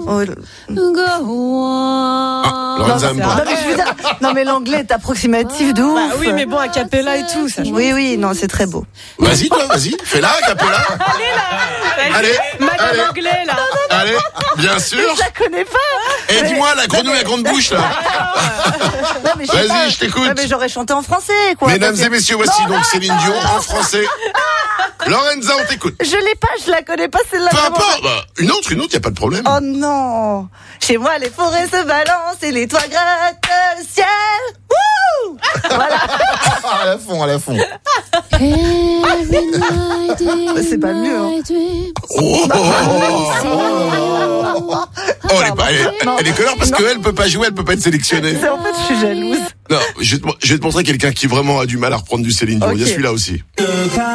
Oh. Lorenza aime pas. Non, mais je veux dire, non, mais l'anglais est approximatif de ouf. Bah oui, mais bon, a cappella et tout, ça. Oui, non, c'est très beau. Vas-y, toi, vas-y. Fais-la, a cappella. Allez, Madame allez. anglais, là. Allez, bien sûr. Je la connais pas. Et dis-moi, la grenouille à grande bouche, là. Non, mais je sais Vas-y, pas. je t'écoute. Non, mais j'aurais chanté en français, quoi. Mesdames et messieurs, voici donc Céline Dion en français. Lorenza, on t'écoute. Je l'ai pas, je la connais pas, celle-là. Peu vraiment. importe. Bah, une autre, y a pas de problème. Oh non. Chez moi, les forêts se balancent et les toits grattent le ciel. Wouh. Voilà. À la fond. C'est pas mieux, hein. Oh, elle est colère parce qu'elle peut pas jouer, elle peut pas être sélectionnée. En fait, je suis jalouse. Non, je vais te montrer quelqu'un qui vraiment a du mal à reprendre du Céline Dion. Il y a Ok. celui-là aussi.